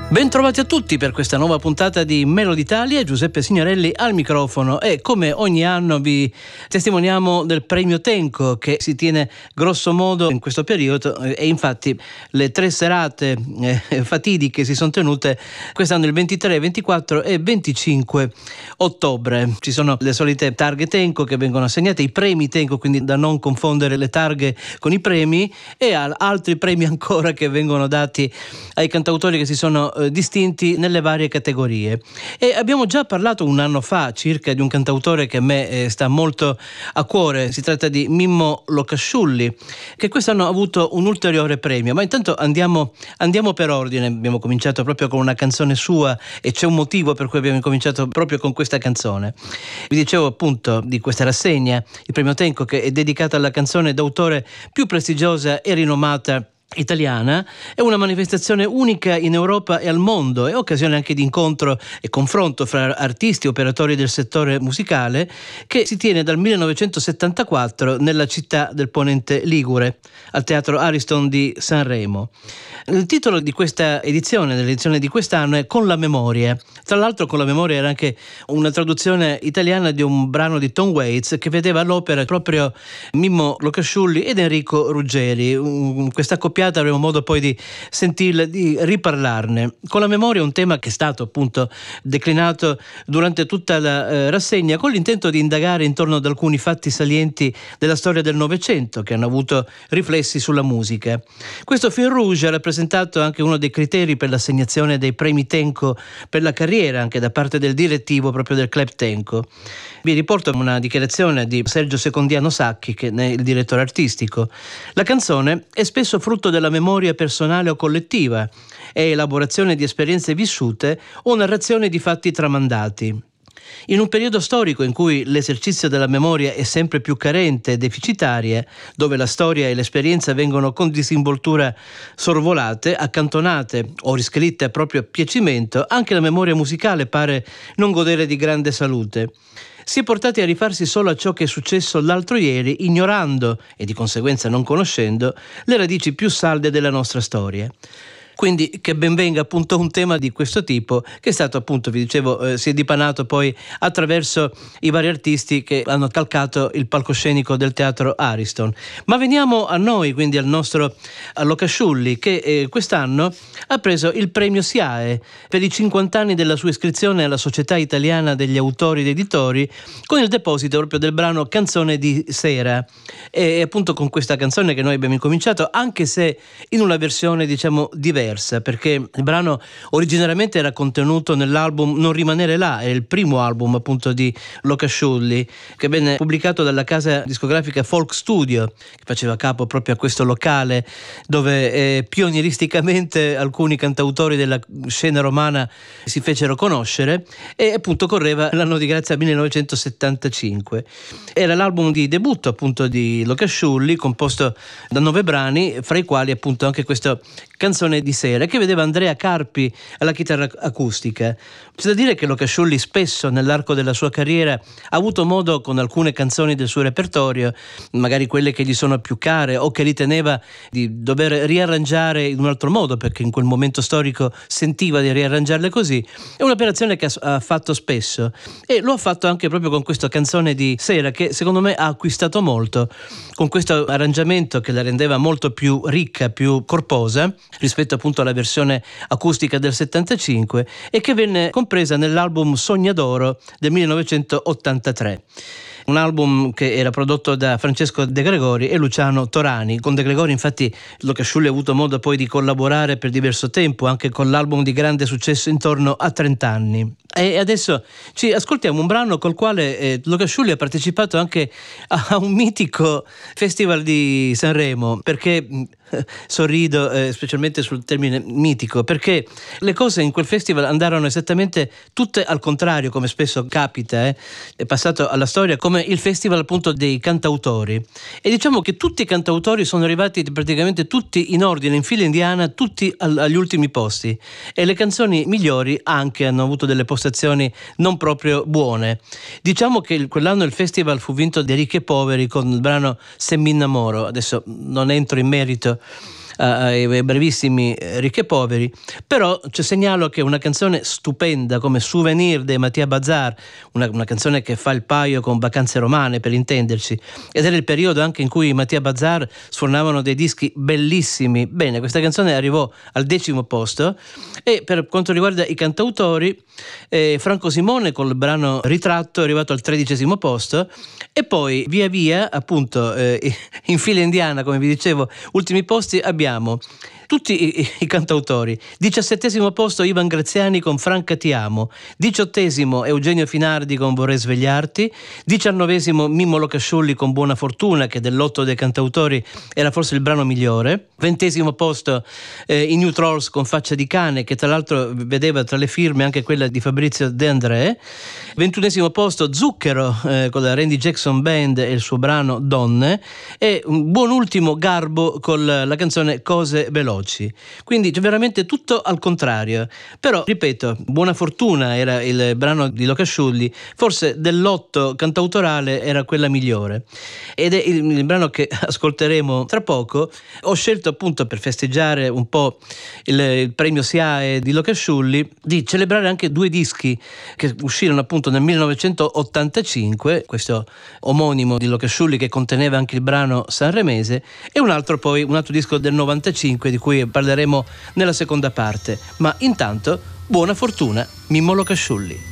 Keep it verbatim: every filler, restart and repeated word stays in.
Bentrovati a tutti per questa nuova puntata di Melody Italia. Giuseppe Signorelli al microfono e come ogni anno vi testimoniamo del premio Tenco che si tiene grosso modo in questo periodo e infatti le tre serate eh, fatidiche si sono tenute quest'anno il ventitré, ventiquattro e venticinque ottobre. Ci sono le solite targhe Tenco che vengono assegnate, i premi Tenco, quindi da non confondere le targhe con i premi, e altri premi ancora che vengono dati ai cantautori che si sono distinti nelle varie categorie. E abbiamo già parlato un anno fa circa di un cantautore che a me eh, sta molto a cuore. Si tratta di Mimmo Locasciulli, che quest'anno ha avuto un ulteriore premio. Ma intanto andiamo, andiamo per ordine. Abbiamo cominciato proprio con una canzone sua e c'è un motivo per cui abbiamo cominciato proprio con questa canzone. Vi dicevo appunto di questa rassegna, il premio Tenco, che è dedicata alla canzone d'autore più prestigiosa e rinomata italiana. È una manifestazione unica in Europa e al mondo, è occasione anche di incontro e confronto fra artisti e operatori del settore musicale, che si tiene dal millenovecentosettantaquattro nella città del Ponente Ligure, al Teatro Ariston di Sanremo. Il titolo di questa edizione, dell'edizione di quest'anno, è Con la memoria. Tra l'altro Con la memoria era anche una traduzione italiana di un brano di Tom Waits che vedeva all'opera proprio Mimmo Locasciulli ed Enrico Ruggeri. Questa coppiata avremo modo poi di sentirla, di riparlarne. Con la memoria è un tema che è stato appunto declinato durante tutta la eh, rassegna con l'intento di indagare intorno ad alcuni fatti salienti della storia del Novecento che hanno avuto riflessi sulla musica. Questo fil rouge ha rappresentato anche uno dei criteri per l'assegnazione dei premi Tenco per la carriera anche da parte del direttivo proprio del Club Tenco. Vi riporto una dichiarazione di Sergio Secondiano Sacchi, che è il direttore artistico. La canzone è spesso frutto della memoria personale o collettiva, è elaborazione di esperienze vissute o narrazione di fatti tramandati. In un periodo storico in cui l'esercizio della memoria è sempre più carente e deficitaria, dove la storia e l'esperienza vengono con disinvoltura sorvolate, accantonate o riscritte a proprio piacimento, anche la memoria musicale pare non godere di grande salute. Si è portati a rifarsi solo a ciò che è successo l'altro ieri, ignorando, e di conseguenza non conoscendo, le radici più salde della nostra storia. Quindi che ben venga appunto un tema di questo tipo che è stato appunto, vi dicevo, eh, si è dipanato poi attraverso i vari artisti che hanno calcato il palcoscenico del Teatro Ariston. Ma veniamo a noi, quindi al nostro a Locasciulli, che eh, quest'anno ha preso il premio SIAE per i cinquanta anni della sua iscrizione alla Società Italiana degli Autori ed Editori con il deposito proprio del brano Canzone di Sera. E appunto con questa canzone che noi abbiamo incominciato, anche se in una versione diciamo diversa, perché il brano originariamente era contenuto nell'album Non rimanere là, è il primo album appunto di Locasciulli che venne pubblicato dalla casa discografica Folk Studio, che faceva capo proprio a questo locale dove eh, pionieristicamente alcuni cantautori della scena romana si fecero conoscere, e appunto correva l'anno di grazia millenovecentosettantacinque. Era l'album di debutto appunto di Locasciulli, composto da nove brani, fra i quali appunto anche questa Canzone di Sera, che vedeva Andrea Carpi alla chitarra acustica. C'è da dire che Locasciulli spesso nell'arco della sua carriera ha avuto modo, con alcune canzoni del suo repertorio, magari quelle che gli sono più care o che riteneva di dover riarrangiare in un altro modo perché in quel momento storico sentiva di riarrangiarle così, è un'operazione che ha fatto spesso e lo ha fatto anche proprio con questa Canzone di Sera, che secondo me ha acquistato molto con questo arrangiamento che la rendeva molto più ricca, più corposa rispetto appunto alla versione acustica del settantacinque, e che venne compresa nell'album Sogna d'Oro del millenovecentottantatré. Un album che era prodotto da Francesco De Gregori e Luciano Torani. Con De Gregori infatti Locasciulli ha avuto modo poi di collaborare per diverso tempo anche con l'album di grande successo intorno a trenta anni. E adesso ci ascoltiamo un brano col quale eh, Locasciulli ha partecipato anche a, a un mitico festival di Sanremo, perché sorrido eh, specialmente sul termine mitico, perché le cose in quel festival andarono esattamente tutte al contrario, come spesso capita, eh. È passato alla storia come il festival appunto dei cantautori, e diciamo che tutti i cantautori sono arrivati praticamente tutti in ordine, in fila indiana, tutti al, agli ultimi posti, e le canzoni migliori anche hanno avuto delle postazioni non proprio buone. Diciamo che quell'anno il festival fu vinto dai ricchi e poveri con il brano Se mi innamoro. Adesso non entro in merito ai brevissimi Ricchi e Poveri, però ci segnalo che una canzone stupenda come Souvenir di Mattia Bazar, una, una canzone che fa il paio con Vacanze Romane, per intenderci, ed era il periodo anche in cui Mattia Bazar suonavano dei dischi bellissimi. Bene, questa canzone arrivò al decimo posto. E per quanto riguarda i cantautori, eh, Franco Simone col brano Ritratto è arrivato al tredicesimo posto, e poi via via, appunto, eh, in fila indiana, come vi dicevo, ultimi posti abbiamo tutti i, i cantautori. Diciassettesimo posto Ivan Graziani con Franca ti amo, diciottesimo Eugenio Finardi con Vorrei svegliarti, diciannovesimo Mimmo Locasciulli con Buona fortuna, che del lotto dei cantautori era forse il brano migliore, ventesimo posto eh, i New Trolls con Faccia di cane, che tra l'altro vedeva tra le firme anche quella di Fabrizio De André, ventunesimo posto Zucchero eh, con la Randy Jackson Band e il suo brano Donne, e un buon ultimo Garbo con la, la canzone Cose veloci. Quindi c'è veramente tutto al contrario. Però, ripeto, Buona fortuna era il brano di Locasciulli, forse del lotto cantautorale era quella migliore, ed è il, il brano che ascolteremo tra poco. Ho scelto appunto, per festeggiare un po' il, il premio SIAE di Locasciulli, di celebrare anche due dischi che uscirono appunto nel millenovecentottantacinque, questo omonimo di Locasciulli che conteneva anche il brano sanremese, e un altro poi un altro disco del novantacinque di cui parleremo nella seconda parte. Ma intanto, Buona fortuna, Mimmo Locasciulli.